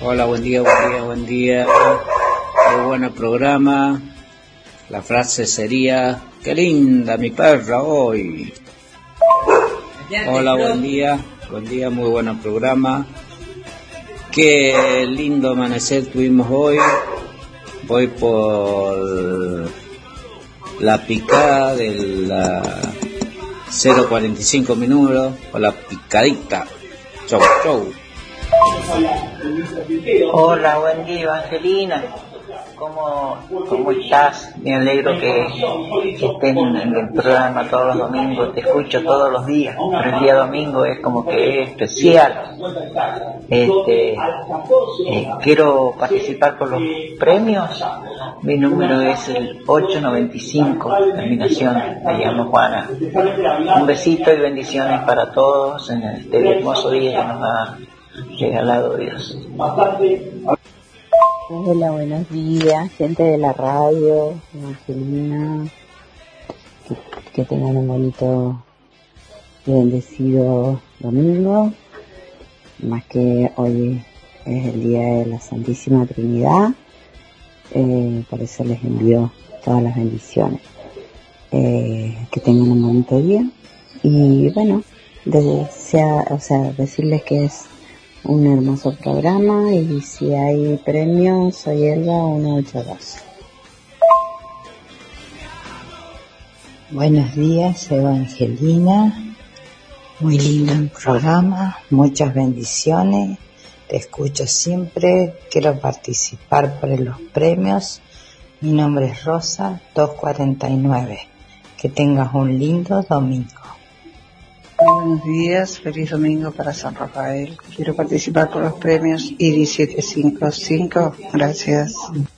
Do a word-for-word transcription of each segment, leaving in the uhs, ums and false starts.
Hola, buen día, buen día, buen día. Muy buen programa. La frase sería: qué linda mi perra hoy. Hola, buen día, buen día, muy buen programa. Qué lindo amanecer tuvimos hoy. Voy por la picada de la cero cuarenta y cinco minutos, o la picadita. Chau, chau. Hola, buen día, Evangelina. ¿Cómo, cómo estás? Me alegro que, que estés en el programa todos los domingos. Te escucho todos los días, pero el día domingo es como que es especial. Este, eh, quiero participar por los premios. Mi número es el ocho noventa y cinco, terminación. Me llamo Juana. Un besito y bendiciones para todos en este hermoso día que nos ha regalado Dios. Hola, buenos días, gente de la radio, Evangelina, que, que tengan un bonito y bendecido domingo, más que hoy es el día de la Santísima Trinidad, eh, por eso les envío todas las bendiciones, eh, que tengan un bonito día, y bueno, desea, o sea, decirles que es un hermoso programa, y si hay premios, soy Elba ciento ochenta y dos. Buenos días, Evangelina. Muy lindo el programa, muchas bendiciones. Te escucho siempre, quiero participar por los premios. Mi nombre es Rosa, doscientos cuarenta y nueve. Que tengas un lindo domingo. Buenos días, feliz domingo para San Rafael. Quiero participar por los premios I R I siete cinco cinco. Gracias.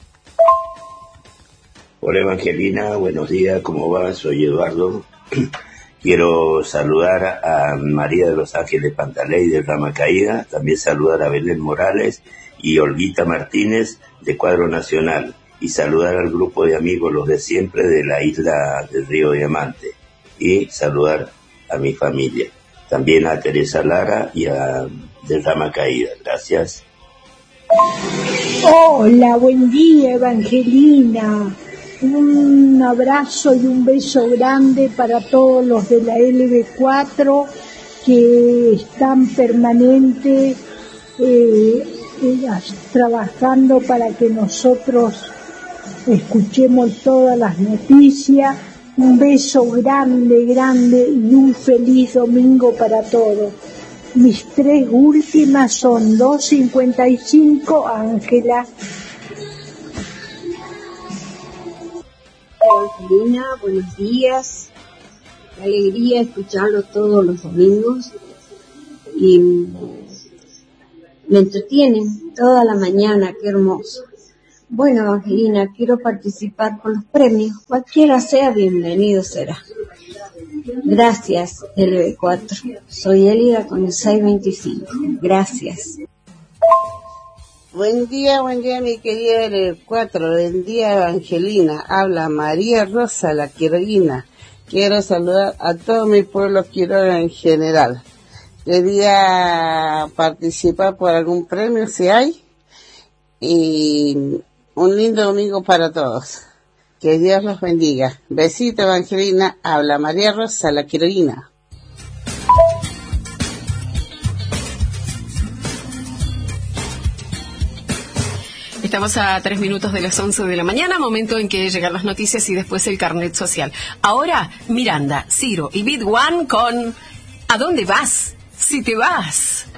Hola Evangelina, buenos días, ¿cómo va? Soy Eduardo. Quiero saludar a María de los Ángeles Pantaley de Rama Caída, también saludar a Belén Morales y Olguita Martínez de Cuadro Nacional, y saludar al grupo de amigos, los de siempre, de la isla del Río Diamante, y saludar a mi familia, también a Teresa Lara y a de Rama Caída. Gracias. Hola, buen día, Evangelina. Un abrazo y un beso grande para todos los de la L B cuatro que están permanente eh, eh, trabajando para que nosotros escuchemos todas las noticias. Un beso grande, grande y un feliz domingo para todos. Mis tres últimas son doscientos cincuenta y cinco, Ángela. Evangelina, buenos días. Qué alegría escucharlo todos los domingos. Y me entretienen toda la mañana, qué hermoso. Bueno, Evangelina, quiero participar por los premios. Cualquiera sea, bienvenido será. Gracias, L B cuatro. Soy Elida con el seiscientos veinticinco. Gracias. Buen día, buen día, mi querida L B cuatro. Buen día, Evangelina. Habla María Rosa, la quiroguina. Quiero saludar a todo mi pueblo quiroga en general. Quería participar por algún premio, si hay. Y un lindo domingo para todos. Que Dios los bendiga. Besito, Evangelina. Habla María Rosa, la quiroguina. Estamos a tres minutos de las once de la mañana, momento en que llegan las noticias y después el carnet social. Ahora, Miranda, Ciro y Bid One con ¿A dónde vas? Si te vas.